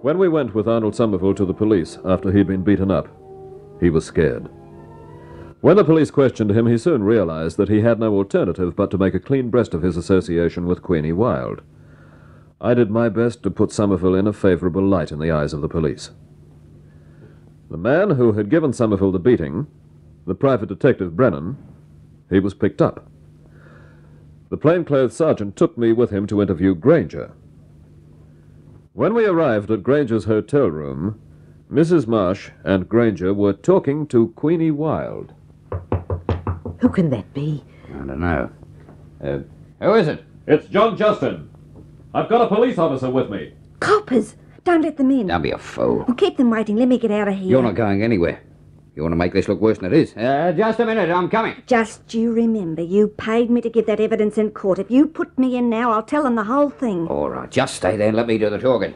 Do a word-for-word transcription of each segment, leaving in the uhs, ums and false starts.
When we went with Arnold Somerville to the police after he'd been beaten up, he was scared. When the police questioned him, he soon realized that he had no alternative but to make a clean breast of his association with Queenie Wilde. I did my best to put Somerville in a favorable light in the eyes of the police. The man who had given Somerville the beating, the private detective Brennan, he was picked up. The plainclothes sergeant took me with him to interview Granger. When we arrived at Granger's hotel room, Missus Marsh and Granger were talking to Queenie Wilde. Who can that be? I don't know. Uh, who is it? It's John Justin. I've got a police officer with me. Coppers! Don't let them in. Don't be a fool. Well, keep them waiting. Let me get out of here. You're not going anywhere. You want to make this look worse than it is? Uh, just a minute, I'm coming. Just you remember, you paid me to give that evidence in court. If you put me in now, I'll tell them the whole thing. All right, just stay there and let me do the talking.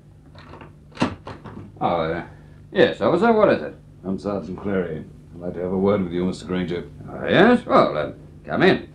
Oh, uh, yes, officer, what is it? I'm Sergeant Clary. I'd like to have a word with you, Mister Granger. Oh, yes? Well, uh, come in.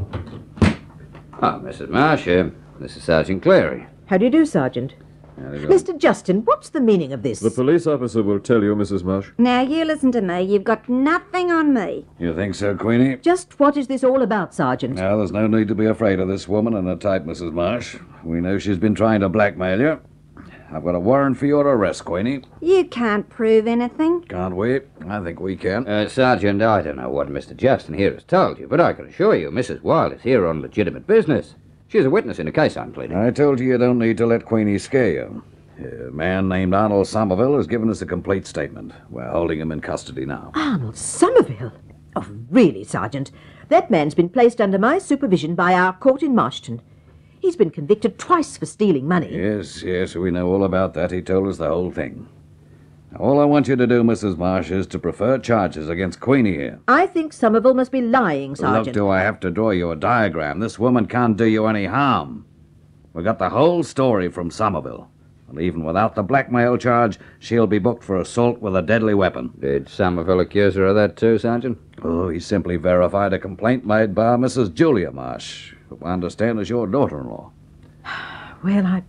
Oh, Missus Marsh, uh, this is Sergeant Clary. How do you do, Sergeant? Mister Justin, what's the meaning of this? The police officer will tell you, Missus Marsh. Now, you listen to me. You've got nothing on me. You think so, Queenie? Just what is this all about, Sergeant? Now, there's no need to be afraid of this woman and her type, Missus Marsh. We know she's been trying to blackmail you. I've got a warrant for your arrest, Queenie. You can't prove anything. Can't we? I think we can. Uh, Sergeant, I don't know what Mister Justin here has told you, but I can assure you Missus Wilde is here on legitimate business. She's a witness in a case I'm pleading. I told you you don't need to let Queenie scare you. A man named Arnold Somerville has given us a complete statement. We're holding him in custody now. Arnold Somerville? Oh, really, Sergeant? That man's been placed under my supervision by our court in Marshton. He's been convicted twice for stealing money. Yes, yes, we know all about that. He told us the whole thing. Now, all I want you to do, Missus Marsh, is to prefer charges against Queenie here. I think Somerville must be lying, Sergeant. Look, do I have to draw you a diagram? This woman can't do you any harm. We got the whole story from Somerville. And even without the blackmail charge, she'll be booked for assault with a deadly weapon. Did Somerville accuse her of that too, Sergeant? Oh, he simply verified a complaint made by Missus Julia Marsh, who I understand is your daughter-in-law. Well, I...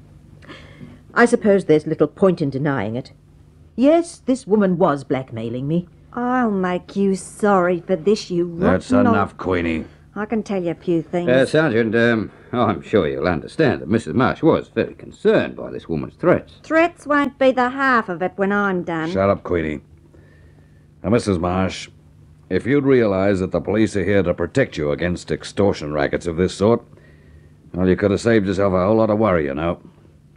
I suppose there's little point in denying it. Yes, this woman was blackmailing me. I'll make you sorry for this, you rotten That's enough, Queenie. I can tell you a few things. Uh, Sergeant, um, oh, I'm sure you'll understand that Missus Marsh was very concerned by this woman's threats. Threats won't be the half of it when I'm done. Shut up, Queenie. Now, Missus Marsh, if you'd realize that the police are here to protect you against extortion rackets of this sort, well, you could have saved yourself a whole lot of worry, you know.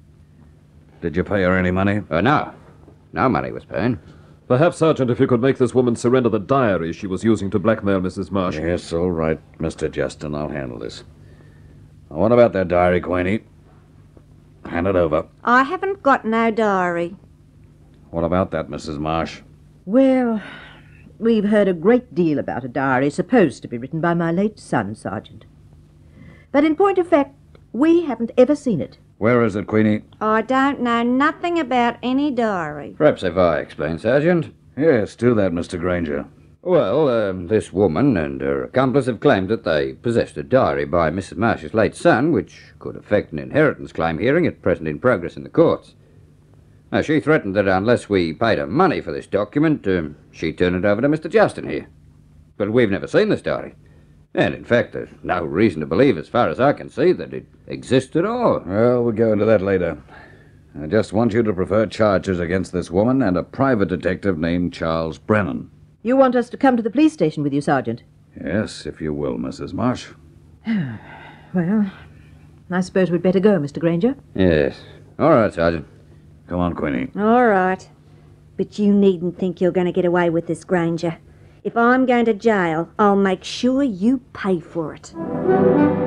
Did you pay her any money? Uh, no. No money was paid. Perhaps, Sergeant, if you could make this woman surrender the diary she was using to blackmail Missus Marsh. Yes, all right, Mister Justin, I'll handle this. Now, what about that diary, Queenie? Hand it over. I haven't got no diary. What about that, Missus Marsh? Well, we've heard a great deal about a diary supposed to be written by my late son, Sergeant. But in point of fact, we haven't ever seen it. Where is it, Queenie? I don't know nothing about any diary. Perhaps if I explain, Sergeant. Yes, do that, Mister Granger. Well, um, this woman and her accomplice have claimed that they possessed a diary by Missus Marsh's late son, which could affect an inheritance claim hearing at present in progress in the courts. Now, she threatened that unless we paid her money for this document, um, she'd turn it over to Mister Justin here. But we've never seen this diary. And, in fact, there's no reason to believe, as far as I can see, that it exists at all. Well, we'll go into that later. I just want you to prefer charges against this woman and a private detective named Charles Brennan. You want us to come to the police station with you, Sergeant? Yes, if you will, Missus Marsh. Well, I suppose we'd better go, Mister Granger. Yes. All right, Sergeant. Come on, Queenie. All right. But you needn't think you're going to get away with this, Granger. If I'm going to jail, I'll make sure you pay for it.